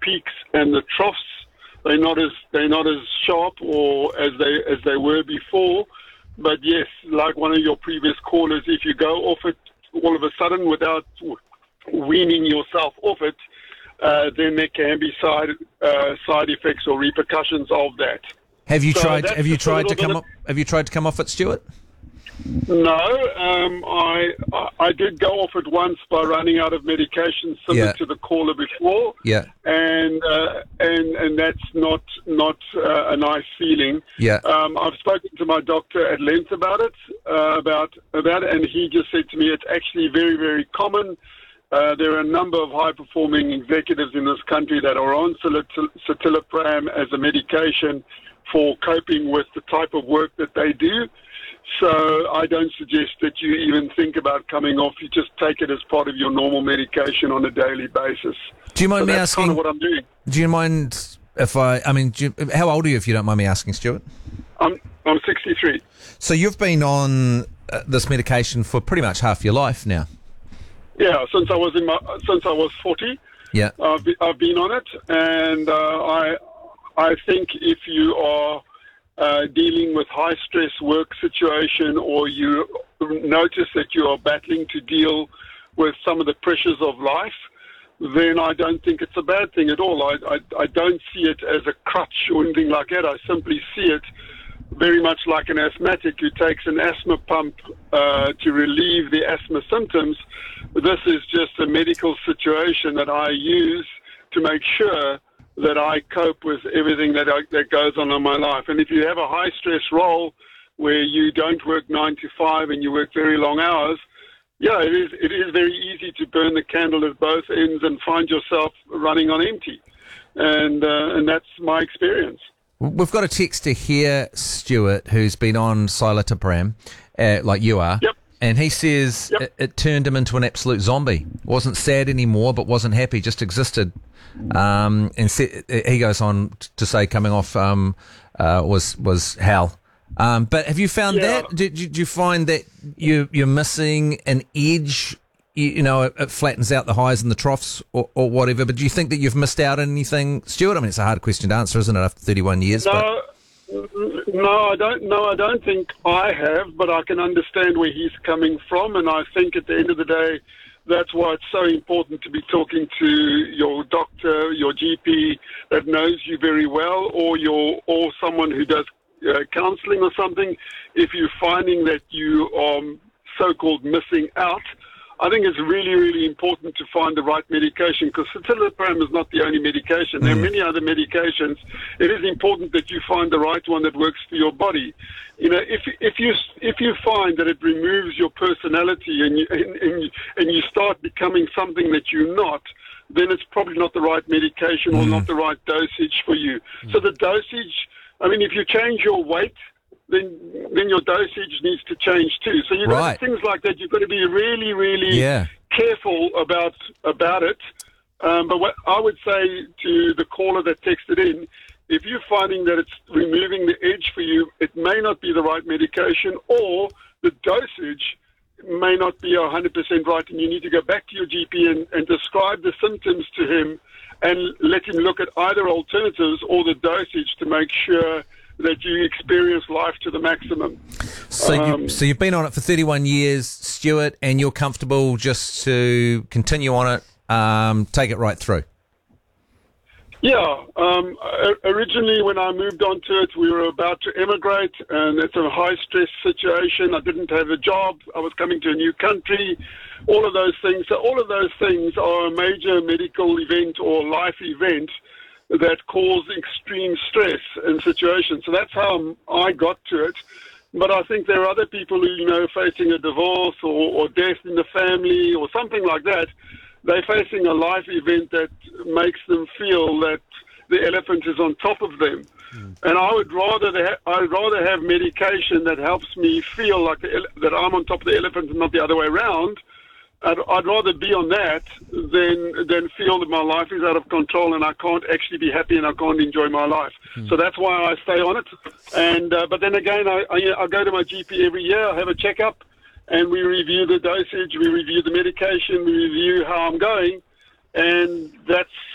peaks and the troughs. They're not as sharp or as they were before. But yes, like one of your previous callers, if you go off it all of a sudden without weaning yourself off it, then there can be side effects or repercussions of that. Have you tried to come off it, Stuart? No, I did go off it once by running out of medication, similar to the caller before. Yeah, and that's not a nice feeling. Yeah, I've spoken to my doctor at length about it, and he just said to me it's actually very, very common. There are a number of high-performing executives in this country that are on citalopram as a medication for coping with the type of work that they do. So I don't suggest that you even think about coming off. You just take it as part of your normal medication on a daily basis. Do you mind me that's asking? kind of what I'm doing. Do you mind if how old are you, if you don't mind me asking, Stuart? I'm 63. So you've been on this medication for pretty much half your life now. Yeah, since I was 40. Yeah, I've been on it, and I think if you are dealing with high-stress work situation, or you notice that you are battling to deal with some of the pressures of life, then I don't think it's a bad thing at all. I don't see it as a crutch or anything like that. I simply see it very much like an asthmatic who takes an asthma pump to relieve the asthma symptoms. This is just a medical situation that I use to make sure that I cope with everything that goes on in my life. And if you have a high-stress role where you don't work 9 to 5 and you work very long hours, yeah, it is very easy to burn the candle at both ends and find yourself running on empty. And that's my experience. We've got a texter here, Stuart, who's been on citalopram, like you are. Yep. And he says it turned him into an absolute zombie. Wasn't sad anymore, but wasn't happy, just existed. And he goes on to say coming off was hell. But have you found that? Did you find that you're missing an edge? You know, it flattens out the highs and the troughs or whatever. But do you think that you've missed out on anything, Stuart? I mean, it's a hard question to answer, isn't it, after 31 years? No, I don't. No, I don't think I have, but I can understand where he's coming from, and I think at the end of the day, that's why it's so important to be talking to your doctor, your GP that knows you very well, or someone who does counselling or something. If you're finding that you are so-called missing out, I think it's really, really important to find the right medication, because citalopram is not the only medication. There are many other medications. It is important that you find the right one that works for your body. You know, if you find that it removes your personality and you start becoming something that you're not, then it's probably not the right medication or not the right dosage for you. So the dosage, I mean, if you change your weight, then your dosage needs to change too. So you've got things like that. You've got to be really, really careful about it. But what I would say to the caller that texted in, if you're finding that it's removing the edge for you, it may not be the right medication, or the dosage may not be 100% right, and you need to go back to your GP and describe the symptoms to him and let him look at either alternatives or the dosage to make sure that you experience life to the maximum. So you've been on it for 31 years, Stuart, and you're comfortable just to continue on it, take it right through? Yeah. Originally, when I moved on to it, we were about to emigrate, and it's a high-stress situation. I didn't have a job. I was coming to a new country, all of those things. So all of those things are a major medical event or life event that cause extreme stress and situations. So that's how I got to it. But I think there are other people who, facing a divorce or death in the family or something like that. They're facing a life event that makes them feel that the elephant is on top of them. And I would rather have medication that helps me feel like that I'm on top of the elephant and not the other way around. I'd rather be on that than feel that my life is out of control and I can't actually be happy and I can't enjoy my life. So that's why I stay on it. And but then again, I go to my GP every year. I have a checkup, and we review the dosage, we review the medication, we review how I'm going, and that's